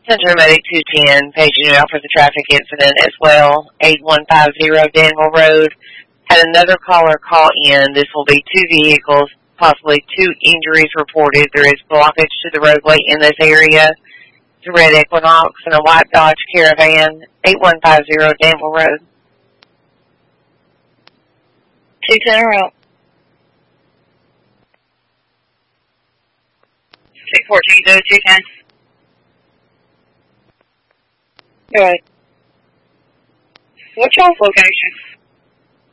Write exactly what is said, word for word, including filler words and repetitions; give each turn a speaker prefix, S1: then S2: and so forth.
S1: Central Medic two ten, paging you out for the traffic incident as well. eight one five zero Danville Road. Had another caller call in. This will be two vehicles, possibly two injuries reported. There is blockage to the roadway in this area. It's a red Equinox and a white Dodge Caravan. eight one five zero Danville Road.
S2: two ten route. six fourteen to two ten. Good. What's y'all's location?